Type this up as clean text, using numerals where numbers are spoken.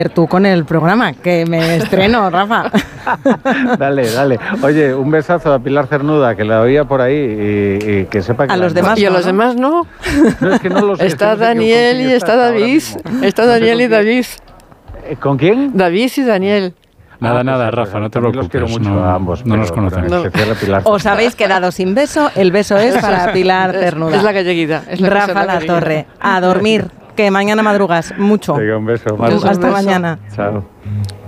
Tú con el programa, que me estreno, Rafa. Dale. Oye, un besazo a Pilar Cernuda, que la oía por ahí y que sepa que... A los demás y a los demás no. No, es que no los sé. Está Daniel y está David. Está Daniel y David. ¿Con quién? David y Daniel. Nada, Rafa, no te preocupes. Los quiero mucho a ambos. No nos conocemos. No. Os habéis quedado sin beso, el beso es para Pilar Cernuda. Es la galleguita. Rafa La Torre, a dormir, que mañana madrugas mucho. Venga, un beso. Hasta mañana. Chao.